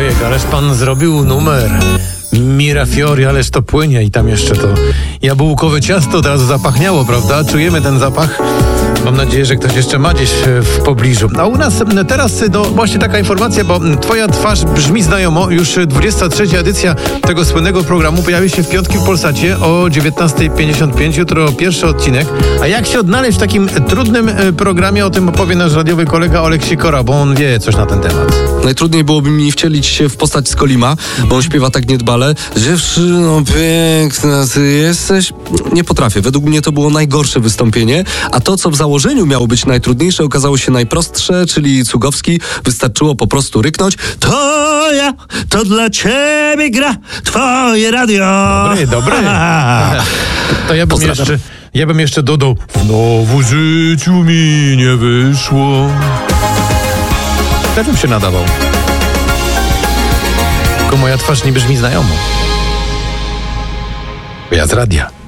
Ojej, ależ pan zrobił numer. Mirafiori, ależ to płynie i tam jeszcze to jabłkowe ciasto od razu zapachniało, prawda? Czujemy ten zapach. Mam nadzieję, że ktoś jeszcze ma gdzieś w pobliżu. A u nas teraz właśnie taka informacja, bo twoja twarz brzmi znajomo. Już 23. edycja tego słynnego programu pojawi się w piątki w Polsacie o 19:55. Jutro pierwszy odcinek. A jak się odnaleźć w takim trudnym programie, o tym opowie nasz radiowy kolega Olek Sikora, bo on wie coś na ten temat. Najtrudniej byłoby mi wcielić się w postać Skolima, bo on śpiewa tak niedbale. Dziewczyno piękna, ty jesteś... Nie potrafię. Według mnie to było najgorsze wystąpienie, a to, co w założeniu miało być najtrudniejsze, okazało się najprostsze, czyli Cugowski. Wystarczyło po prostu ryknąć: to ja, to dla ciebie gra twoje radio. Dobry. To ja bym jeszcze dodał: znowu życiu mi nie wyszło. Tak bym się nadawał. Tylko moja twarz nie brzmi znajomo. Ja z radia.